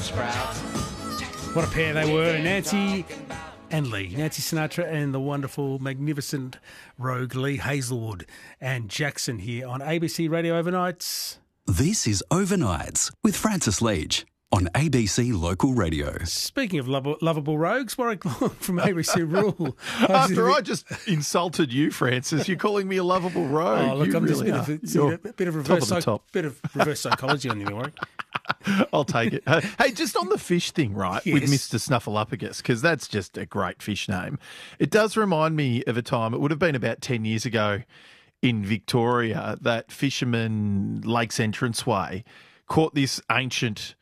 What a pair they were, Nancy and Lee. Nancy Sinatra and the wonderful, magnificent rogue Lee Hazelwood and Jackson here on ABC Radio Overnights. This is Overnights with Francis Leach on ABC Local Radio. Speaking of lovable rogues, Warwick Long from ABC Rule. After I just insulted you, Francis, you're calling me a lovable rogue. Oh, look, I'm really just a bit of reverse psychology on you, Warwick. I'll take it. Hey, just on the fish thing, right, Yes. with Mr. Snuffleupagus, because that's just a great fish name. It does remind me of a time, it would have been about 10 years ago in Victoria, that fisherman Lakes Entranceway caught this ancient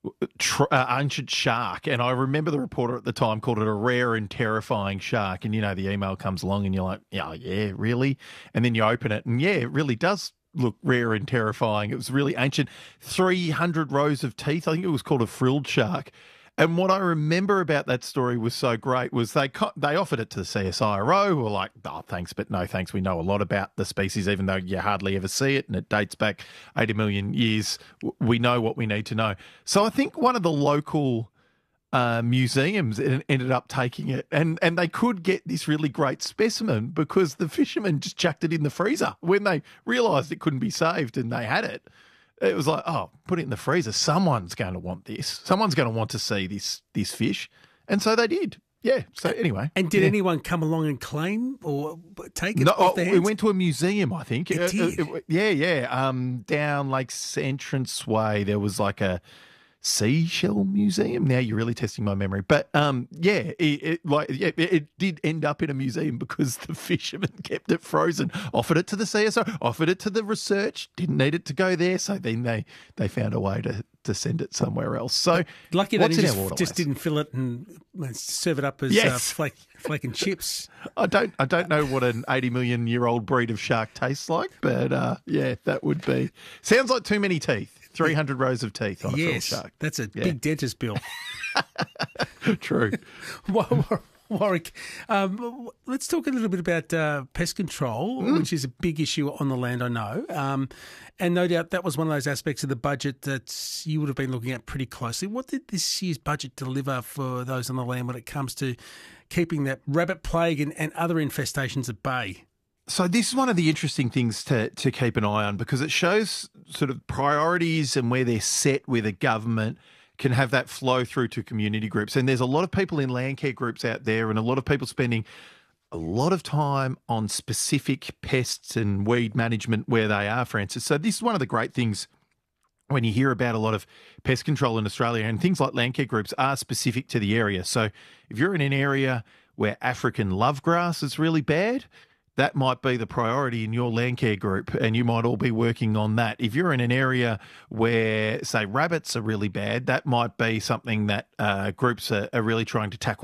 shark, and I remember the reporter at the time called it a rare and terrifying shark, and the email comes along and you're like, yeah, really? And then you open it and it really does look rare and terrifying. It was really ancient, 300 rows of teeth. I think it was called a frilled shark. And what I remember about that story was so great was they offered it to the CSIRO, who were like, oh, thanks, but no thanks. We know a lot about the species, even though you hardly ever see it, and it dates back 80 million years. We know what we need to know. So I think one of the local museums ended up taking it, and they could get this really great specimen because the fishermen just chucked it in the freezer when they realised it couldn't be saved and they had it. It was like, oh, put it in the freezer. Someone's going to want this. Someone's going to want to see this fish. And so they did. Yeah. So anyway. And did anyone come along and claim or take it No, off their hands? we went to a museum, I think. It did? Yeah. Down Lakes Entranceway, there was like a seashell museum. Now you're really testing my memory. But it did end up in a museum because the fishermen kept it frozen, offered it to the CSO, offered it to the research, didn't need it to go there. So then they found a way to send it somewhere else. So lucky they what's in our waterways? just didn't fill it and serve it up as flake and chips. I don't know what an 80 million year old breed of shark tastes like, but that would be. Sounds like too many teeth. 300 rows of teeth on a frilled shark. That's a big dentist bill. True. Warwick, let's talk a little bit about pest control, which is a big issue on the land, I know. And no doubt that was one of those aspects of the budget that you would have been looking at pretty closely. What did this year's budget deliver for those on the land when it comes to keeping that rabbit plague and other infestations at bay? So this is one of the interesting things to keep an eye on because it shows sort of priorities and where they're set with a government can have that flow through to community groups. And there's a lot of people in land care groups out there and a lot of people spending a lot of time on specific pests and weed management where they are, Francis. So this is one of the great things when you hear about a lot of pest control in Australia, and things like land care groups are specific to the area. So if you're in an area where African lovegrass is really bad, that might be the priority in your land care group, and you might all be working on that. If you're in an area where, say, rabbits are really bad, that might be something that groups are really trying to tackle